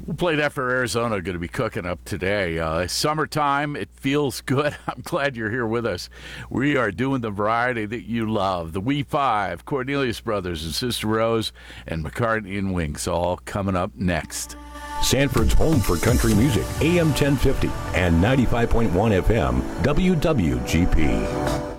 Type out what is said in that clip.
We'll play that for Arizona. Going to be cooking up today. Summertime. It feels good. I'm glad you're here with us. We are doing the variety that you love. The We Five, Cornelius Brothers and Sister Rose, and McCartney and Wings, all coming up next. Sanford's home for country music, AM 1050 and 95.1 FM, WWGP.